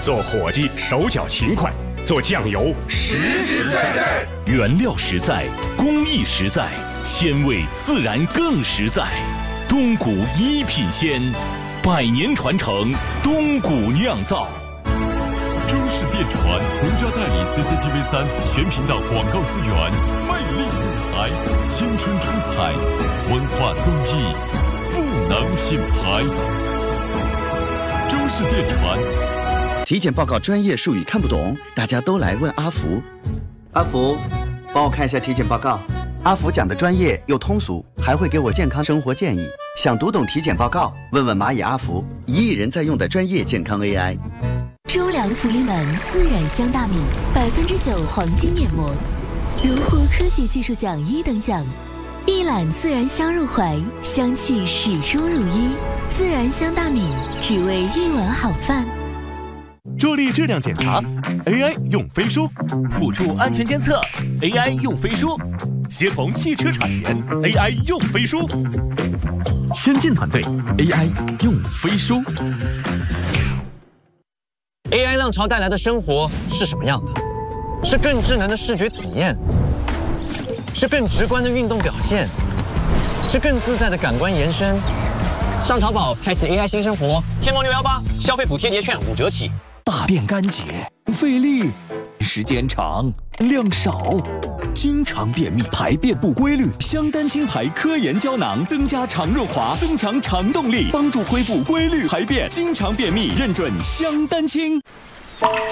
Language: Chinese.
做伙计手脚勤快，做酱油实实在在。 原料实在，工艺实在，鲜味自然更实在。东谷一品鲜，100年传承，东谷酿造。 中式电传独家代理 CCTV3全频道广告资源，魅力舞台，青春出彩，文化综艺，赋能品牌。中式电传。 体检报告专业术语看不懂，大家都来问阿福。阿福，帮我看一下体检报告。阿福讲的专业又通俗，还会给我健康生活建议。想读懂体检报告，问问蚂蚁阿福，1亿人在用的专业健康 AI。 周良福利满自然香大米，9%黄金面膜，荣获科学技术奖1等奖。一揽自然香入怀，香气始终如一。自然香大米，只为一碗好饭。 助力质量检查 ，AI 用飞书； 辅助安全监测 ，AI 用飞书； 协同汽车产研 ，AI 用飞书； 先进团队 AI 用飞书。 AI 浪潮带来的生活是什么样的？是更智能的视觉体验，是更直观的运动表现，是更自在的感官延伸。上淘宝开启 AI 新生活，天猫618消费补贴节券5折起。 大便干结，费力，时间长，量少，经常便秘，排便不规律。香丹清排科研胶囊增加肠润滑，增强肠动力，帮助恢复规律排便。经常便秘，认准香丹清。